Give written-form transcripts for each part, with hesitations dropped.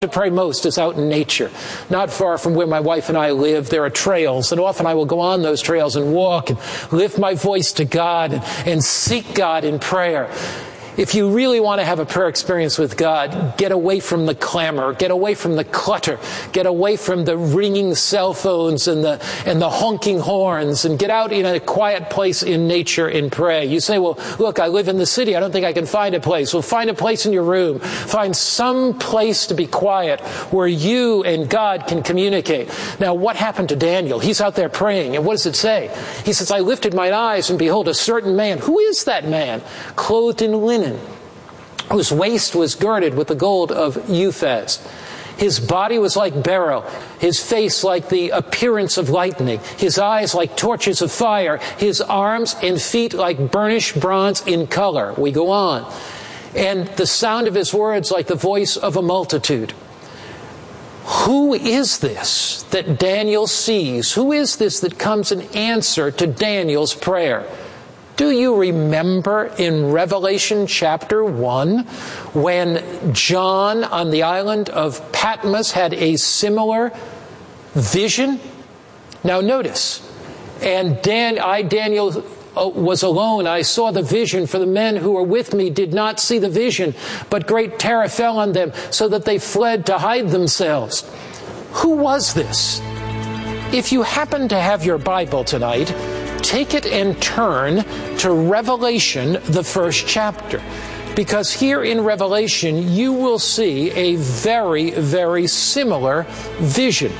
to pray most is out in nature. Not far from where my wife and I live, there are trails, and often I will go on those trails and walk and lift my voice to God and seek God in prayer. If you really want to have a prayer experience with God, get away from the clamor, get away from the clutter, get away from the ringing cell phones and the honking horns, and get out in a quiet place in nature and pray. You say, well, look, I live in the city. I don't think I can find a place. Well, find a place in your room. Find some place to be quiet where you and God can communicate. Now, what happened to Daniel? He's out there praying, and what does it say? He says, I lifted mine eyes, and behold, a certain man. Who is that man? Clothed in linen, whose waist was girded with the gold of Uphaz. His body was like beryl, his face like the appearance of lightning, his eyes like torches of fire, his arms and feet like burnished bronze in color. We go on. And the sound of his words like the voice of a multitude. Who is this that Daniel sees? Who is this that comes in answer to Daniel's prayer? Do you remember in Revelation chapter 1 when John on the island of Patmos had a similar vision? Now notice, and Daniel, was alone. I saw the vision, for the men who were with me did not see the vision, but great terror fell on them, so that they fled to hide themselves. Who was this? If you happen to have your Bible tonight, take it and turn to Revelation, the first chapter. Because here in Revelation, you will see a very, very similar vision.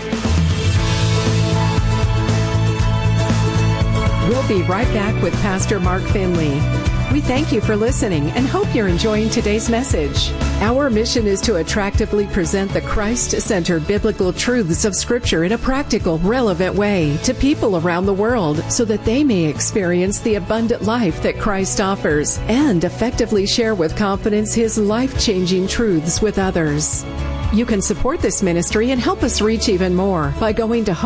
We'll be right back with Pastor Mark Finley. We thank you for listening and hope you're enjoying today's message. Our mission is to attractively present the Christ-centered biblical truths of Scripture in a practical, relevant way to people around the world so that they may experience the abundant life that Christ offers and effectively share with confidence His life-changing truths with others. You can support this ministry and help us reach even more by going to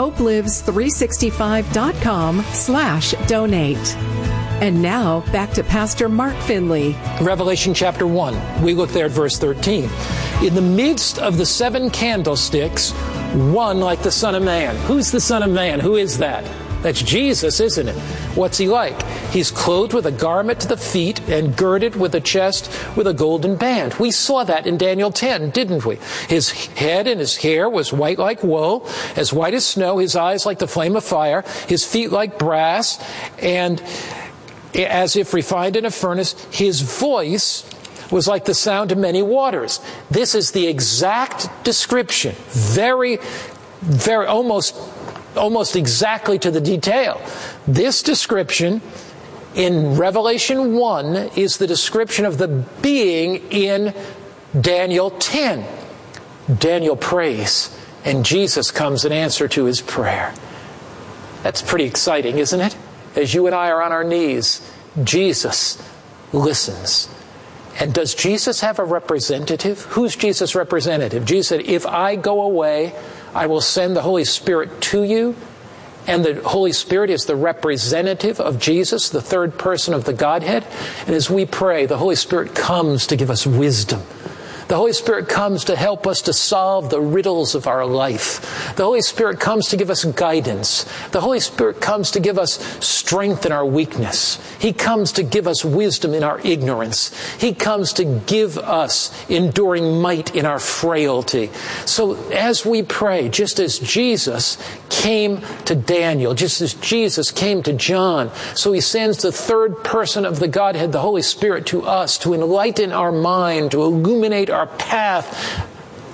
hopelives365.com/donate. And now, back to Pastor Mark Finley. Revelation chapter 1. We look there at verse 13. In the midst of the 7 candlesticks, one like the Son of Man. Who's the Son of Man? Who is that? That's Jesus, isn't it? What's he like? He's clothed with a garment to the feet and girded with a chest with a golden band. We saw that in Daniel 10, didn't we? His head and his hair was white like wool, as white as snow, his eyes like the flame of fire, his feet like brass, and as if refined in a furnace, his voice was like the sound of many waters. This is the exact description, very, very, almost exactly to the detail. This description in Revelation 1 is the description of the being in Daniel 10. Daniel prays, and Jesus comes in answer to his prayer. That's pretty exciting, isn't it? As you and I are on our knees, Jesus listens. And does Jesus have a representative? Who's Jesus' representative? Jesus said, if I go away, I will send the Holy Spirit to you. And the Holy Spirit is the representative of Jesus, the third person of the Godhead. And as we pray, the Holy Spirit comes to give us wisdom. The Holy Spirit comes to help us to solve the riddles of our life. The Holy Spirit comes to give us guidance. The Holy Spirit comes to give us strength in our weakness. He comes to give us wisdom in our ignorance. He comes to give us enduring might in our frailty. So as we pray, just as Jesus came to Daniel, just as Jesus came to John, so he sends the third person of the Godhead, the Holy Spirit, to us to enlighten our mind, to illuminate our path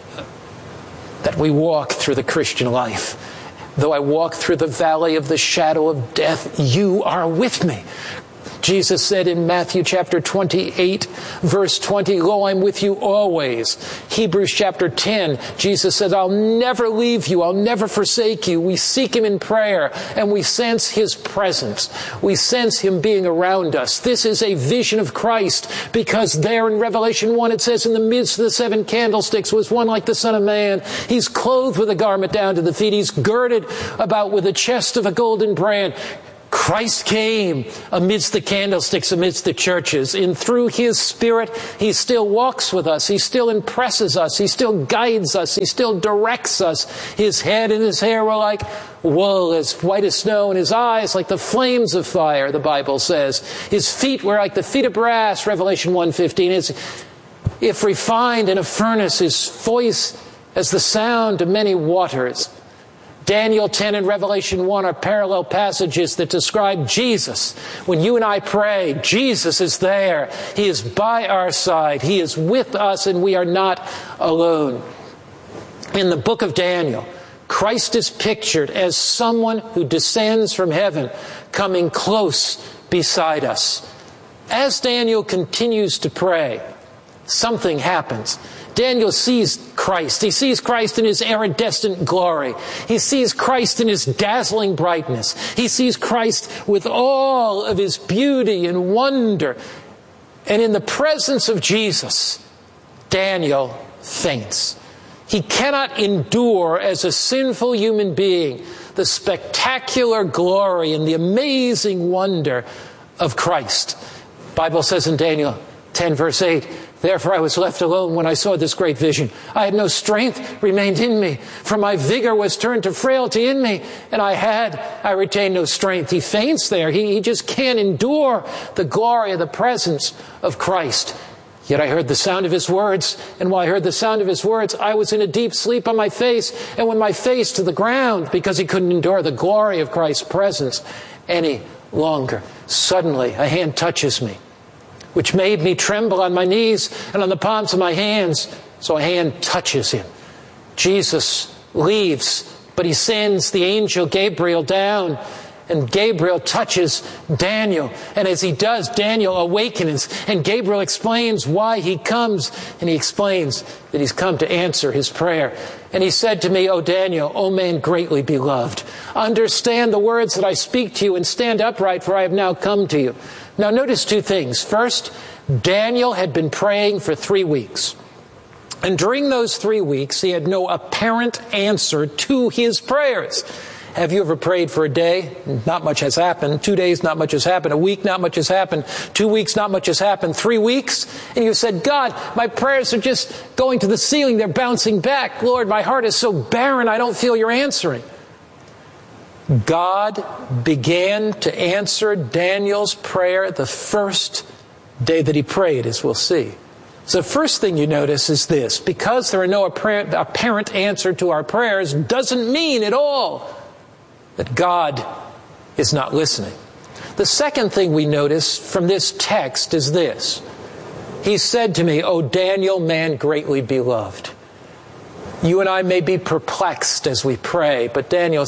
that we walk through the Christian life. Though I walk through the valley of the shadow of death, you are with me. Jesus said in Matthew chapter 28, verse 20, lo, I'm with you always. Hebrews chapter 10, Jesus said, I'll never leave you. I'll never forsake you. We seek him in prayer and we sense his presence. We sense him being around us. This is a vision of Christ because there in Revelation 1 it says, in the midst of the 7 candlesticks was one like the Son of Man. He's clothed with a garment down to the feet. He's girded about with a chest of a golden brand. Christ came amidst the candlesticks, amidst the churches, and through His Spirit, He still walks with us. He still impresses us. He still guides us. He still directs us. His head and His hair were like wool, as white as snow, and His eyes like the flames of fire, the Bible says. His feet were like the feet of brass, Revelation 1:15. If refined in a furnace, His voice as the sound of many waters. Daniel 10 and Revelation 1 are parallel passages that describe Jesus. When you and I pray, Jesus is there. He is by our side. He is with us, and we are not alone. In the book of Daniel, Christ is pictured as someone who descends from heaven, coming close beside us. As Daniel continues to pray, something happens. Daniel sees Christ. He sees Christ in His iridescent glory. He sees Christ in His dazzling brightness. He sees Christ with all of His beauty and wonder. And in the presence of Jesus, Daniel faints. He cannot endure as a sinful human being the spectacular glory and the amazing wonder of Christ. The Bible says in Daniel 10 verse 8, "Therefore I was left alone when I saw this great vision. I had no strength remained in me, for my vigor was turned to frailty in me, and I retained no strength." He faints there. He just can't endure the glory of the presence of Christ. "Yet I heard the sound of His words, and while I heard the sound of His words, I was in a deep sleep on my face, and with my face to the ground," because he couldn't endure the glory of Christ's presence any longer. "Suddenly a hand touches me, which made me tremble on my knees and on the palms of my hands." So a hand touches him. Jesus leaves, but He sends the angel Gabriel down, and Gabriel touches Daniel. And as he does, Daniel awakens, and Gabriel explains why he comes, and he explains that he's come to answer his prayer. "And he said to me, O Daniel, O man greatly beloved, understand the words that I speak to you and stand upright, for I have now come to you." Now notice two things. First, Daniel had been praying for 3 weeks. And during those 3 weeks, he had no apparent answer to his prayers. Have you ever prayed for a day? Not much has happened. 2 days, not much has happened. A week, not much has happened. 2 weeks, not much has happened. 3 weeks, and you said, "God, my prayers are just going to the ceiling. They're bouncing back. Lord, my heart is so barren, I don't feel You're answering." God began to answer Daniel's prayer the first day that he prayed, as we'll see. So the first thing you notice is this: because there are no apparent answer to our prayers doesn't mean at all that God is not listening. The second thing we notice from this text is this: He said to me, "O Daniel, man greatly beloved." You and I may be perplexed as we pray, but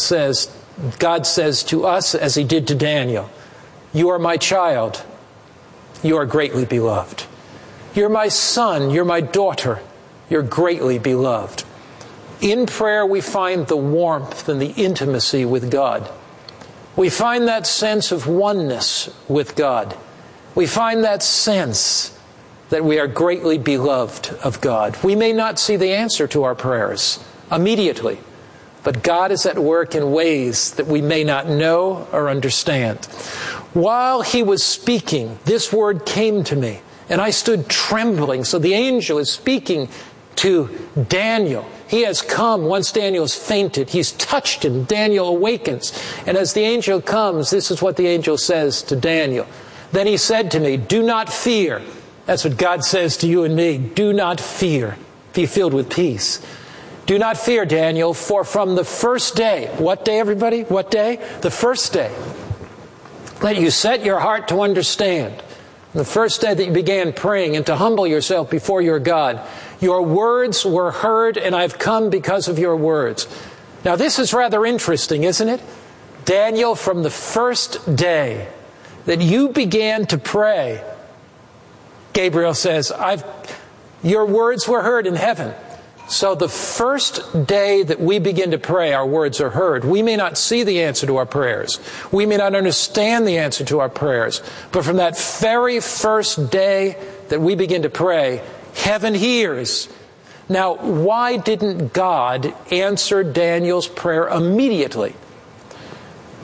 God says to us, as He did to Daniel, "You are my child. You are greatly beloved. You're my son. You're my daughter. You're greatly beloved." In prayer, we find the warmth and the intimacy with God. We find that sense of oneness with God. We find that sense that we are greatly beloved of God. We may not see the answer to our prayers immediately, but God is at work in ways that we may not know or understand. While he was speaking, this word came to me, and I stood trembling. So the angel is speaking to Daniel. He has come once Daniel has fainted. He's touched him. Daniel awakens. And as the angel comes, this is what the angel says to Daniel. "Then he said to me, 'Do not fear.'" That's what God says to you and me. Do not fear. Be filled with peace. "Do not fear, Daniel, for from the first day," what day, everybody? What day? The first day that you set your heart to understand, the first day that you began praying and to humble yourself before your God, your words were heard, and I've come because of your words. Now this is rather interesting, isn't it? Daniel, from the first day that you began to pray, Gabriel says, your words were heard in heaven. So the first day that we begin to pray, our words are heard. We may not see the answer to our prayers. We may not understand the answer to our prayers. But from that very first day that we begin to pray, heaven hears. Now, why didn't God answer Daniel's prayer immediately?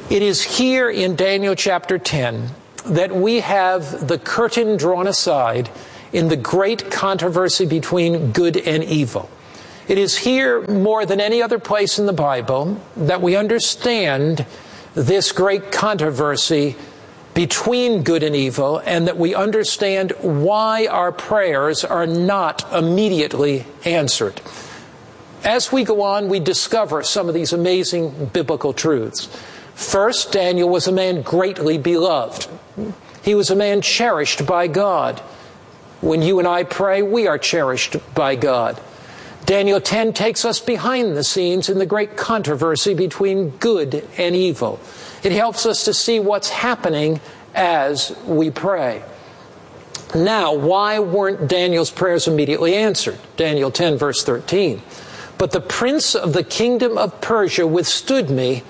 It is here in Daniel chapter 10 that we have the curtain drawn aside in the great controversy between good and evil. It is here more than any other place in the Bible that we understand this great controversy between good and evil, and that we understand why our prayers are not immediately answered. As we go on, we discover some of these amazing biblical truths. First, Daniel was a man greatly beloved. He was a man cherished by God. When you and I pray, we are cherished by God. Daniel 10 takes us behind the scenes in the great controversy between good and evil. It helps us to see what's happening as we pray. Now, why weren't Daniel's prayers immediately answered? Daniel 10, verse 13. But the prince of the kingdom of Persia withstood me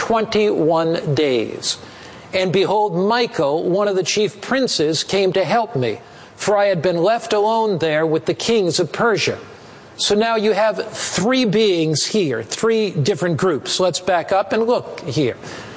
21 days. And behold, Michael, one of the chief princes, came to help me, for I had been left alone there with the kings of Persia. So now you have three beings here, three different groups. Let's back up and look here.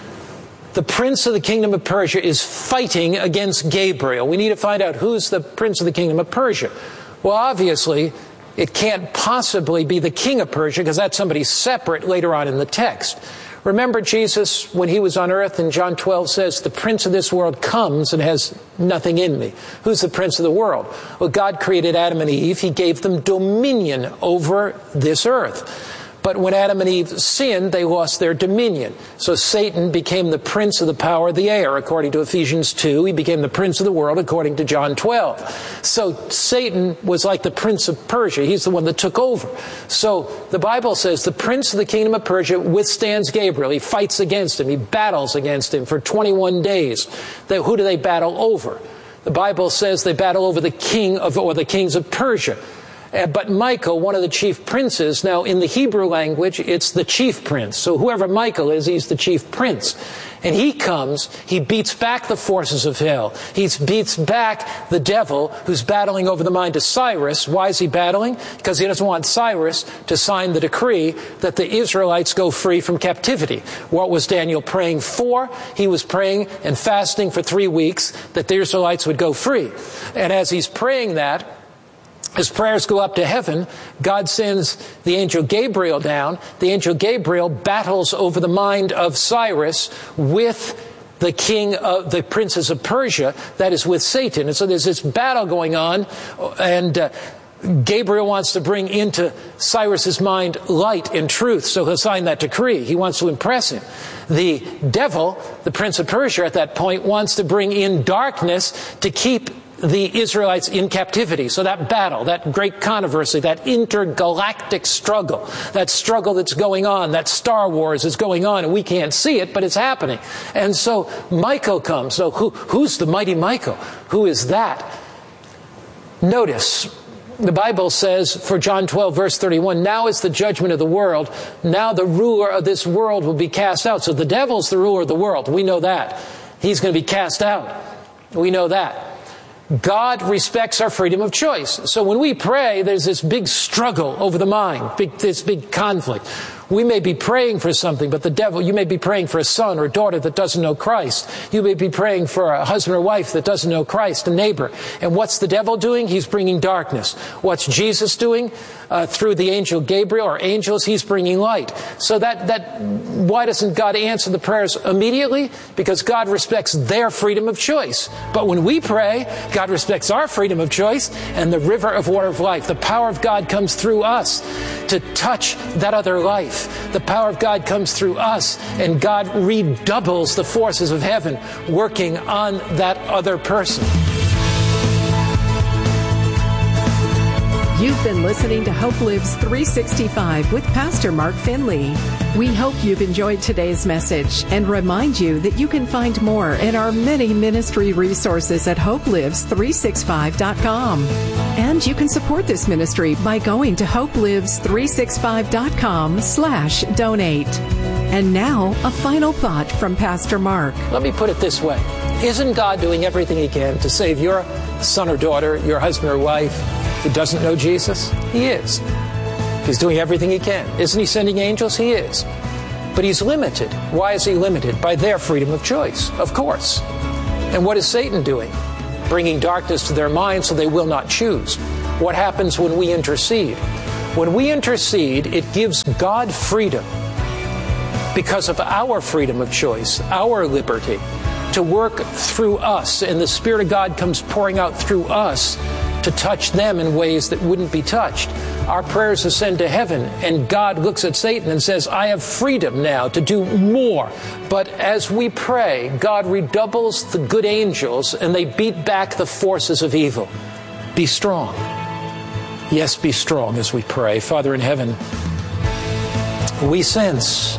The prince of the kingdom of Persia is fighting against Gabriel. We need to find out who's the prince of the kingdom of Persia. Well, obviously, it can't possibly be the king of Persia, because that's somebody separate later on in the text. Remember Jesus, when he was on earth, in John 12 says, the prince of this world comes and has nothing in me. Who's the prince of the world? Well, God created Adam and Eve. He gave them dominion over this earth. But when Adam and Eve sinned, they lost their dominion. So Satan became the prince of the power of the air, according to Ephesians 2. He became the prince of the world, according to John 12. So Satan was like the prince of Persia. He's the one that took over. So the Bible says the prince of the kingdom of Persia withstands Gabriel. He fights against him. He battles against him for 21 days. Who do they battle over? The Bible says they battle over the king of, or the kings of Persia. But Michael, one of the chief princes, now in the Hebrew language, it's the chief prince. So whoever Michael is, he's the chief prince. And he comes, he beats back the forces of hell. He beats back the devil who's battling over the mind of Cyrus. Why is he battling? Because he doesn't want Cyrus to sign the decree that the Israelites go free from captivity. What was Daniel praying for? He was praying and fasting for 3 weeks that the Israelites would go free. And as he's praying that, his prayers go up to heaven. God sends the angel Gabriel down. The angel Gabriel battles over the mind of Cyrus with the king of the princes of Persia, that is with Satan. And so there's this battle going on, and Gabriel wants to bring into Cyrus's mind light and truth, so he'll sign that decree. He wants to impress him. The devil, the prince of Persia at that point, wants to bring in darkness to keep the Israelites in captivity. So that battle, that great controversy, that intergalactic struggle, that struggle that's going on, that Star Wars is going on, and we can't see it, but it's happening. And so Michael comes. So who's the mighty Michael? Who is that? Notice, the Bible says, for John 12, verse 31, now is the judgment of the world. Now the ruler of this world will be cast out. So the devil's the ruler of the world. We know that. He's going to be cast out. We know that. God respects our freedom of choice. So when we pray, there's this big struggle over the mind, this big conflict. We may be praying for something, but the devil, you may be praying for a son or daughter that doesn't know Christ. You may be praying for a husband or wife that doesn't know Christ, a neighbor. And what's the devil doing? He's bringing darkness. What's Jesus doing? Through the angel Gabriel or angels, he's bringing light. So why doesn't God answer the prayers immediately? Because God respects their freedom of choice. But when we pray, God respects our freedom of choice, and the river of water of life, the power of God comes through us to touch that other life. The power of God comes through us, and God redoubles the forces of heaven working on that other person. You've been listening to Hope Lives 365 with Pastor Mark Finley. We hope you've enjoyed today's message and remind you that you can find more in our many ministry resources at hopelives365.com. And you can support this ministry by going to hopelives365.com/donate. And now, a final thought from Pastor Mark. Let me put it this way. Isn't God doing everything He can to save your son or daughter, your husband or wife who doesn't know Jesus? He is. He's doing everything He can. Isn't He sending angels? He is. But he's limited. Why is he limited? By their freedom of choice, of course. And what is Satan doing? Bringing darkness to their minds so they will not choose. What happens when we intercede? When we intercede, it gives God freedom because of our freedom of choice, our liberty, to work through us. And the Spirit of God comes pouring out through us to touch them in ways that wouldn't be touched. Our prayers ascend to heaven, and God looks at Satan and says, I have freedom now to do more. But as we pray, God redoubles the good angels, and they beat back the forces of evil. Be strong. Yes, be strong as we pray. Father in heaven, we sense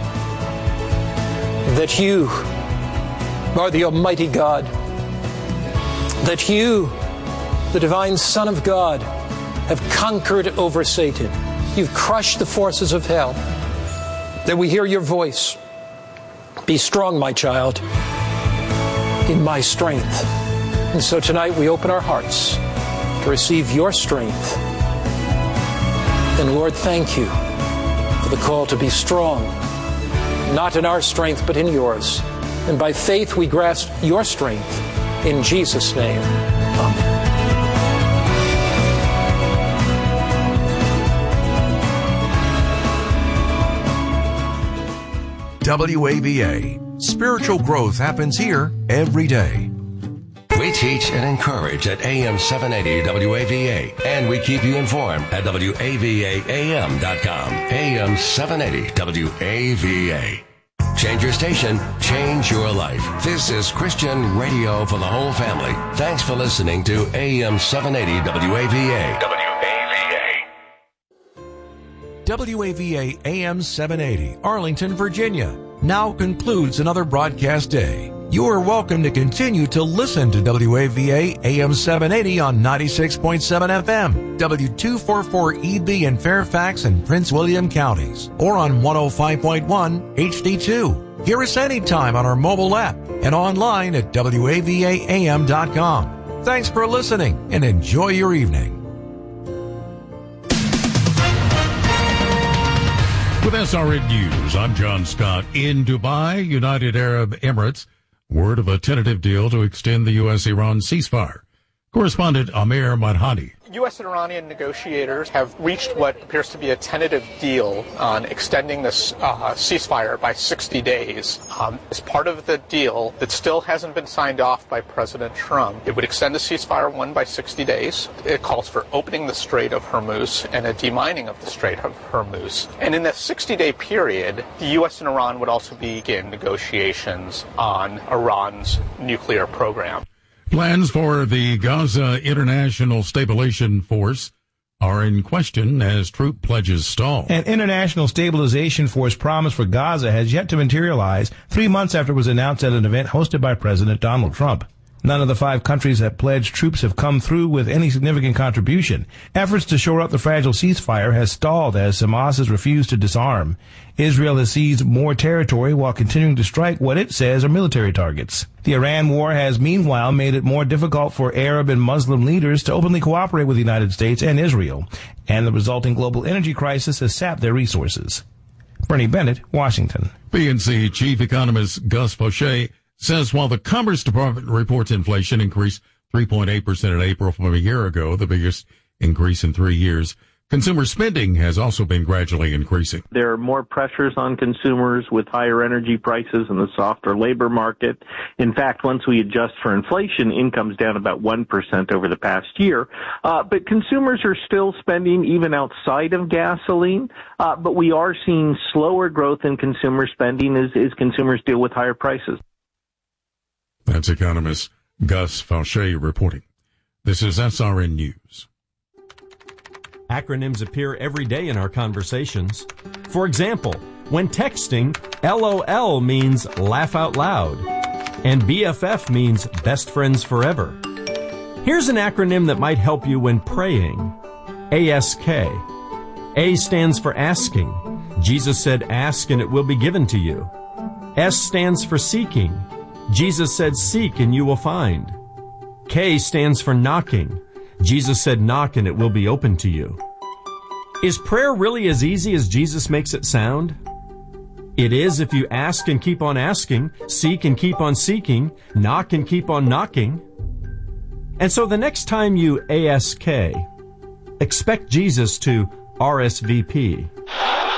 that you are the Almighty God, that you, the divine Son of God, have conquered over Satan. You've crushed the forces of hell. That we hear your voice. Be strong, my child, in my strength. And so tonight we open our hearts to receive your strength. And Lord, thank you for the call to be strong, not in our strength, but in yours. And by faith we grasp your strength. In Jesus' name, amen. WAVA. Spiritual growth happens here every day. We teach and encourage at AM 780 WAVA, and we keep you informed at WAVAAM.com. AM 780 WAVA. Change your station, change your life. This is Christian radio for the whole family. Thanks for listening to AM 780 WAVA. WAVA AM 780, Arlington, Virginia, now concludes another broadcast day. You are welcome to continue to listen to WAVA AM 780 on 96.7 FM, W244EB in Fairfax and Prince William counties, or on 105.1 HD2. Hear us anytime on our mobile app and online at WAVAAM.com. Thanks for listening and enjoy your evening. With SRN News, I'm John Scott. In Dubai, United Arab Emirates, word of a tentative deal to extend the U.S.-Iran ceasefire. Correspondent Amir Madhani. U.S. and Iranian negotiators have reached what appears to be a tentative deal on extending this ceasefire by 60 days. As part of the deal that still hasn't been signed off by President Trump, it would extend the ceasefire by 60 days. It calls for opening the Strait of Hormuz and a demining of the Strait of Hormuz. And in that 60-day period, the U.S. and Iran would also begin negotiations on Iran's nuclear program. Plans for the Gaza International Stabilization Force are in question as troop pledges stall. An international stabilization force promise for Gaza has yet to materialize 3 months after it was announced at an event hosted by President Donald Trump. None of the 5 countries that pledged troops have come through with any significant contribution. Efforts to shore up the fragile ceasefire has stalled as Hamas has refused to disarm. Israel has seized more territory while continuing to strike what it says are military targets. The Iran war has meanwhile made it more difficult for Arab and Muslim leaders to openly cooperate with the United States and Israel, and the resulting global energy crisis has sapped their resources. Bernie Bennett, Washington. PNC Chief Economist Gus Fauché says while the Commerce Department reports inflation increased 3.8% in April from a year ago, the biggest increase in 3 years, consumer spending has also been gradually increasing. There are more pressures on consumers with higher energy prices and the softer labor market. In fact, once we adjust for inflation, income's down about 1% over the past year. But consumers are still spending even outside of gasoline. But we are seeing slower growth in consumer spending as consumers deal with higher prices. That's economist Gus Fauché reporting. This is SRN News. Acronyms appear every day in our conversations. For example, when texting, LOL means laugh out loud, and BFF means best friends forever. Here's an acronym that might help you when praying. ASK. A stands for asking. Jesus said, ask and it will be given to you. S stands for seeking. Jesus said, seek and you will find. K stands for knocking. Jesus said, knock and it will be open to you. Is prayer really as easy as Jesus makes it sound? It is if you ask and keep on asking, seek and keep on seeking, knock and keep on knocking. And so the next time you ASK, expect Jesus to RSVP.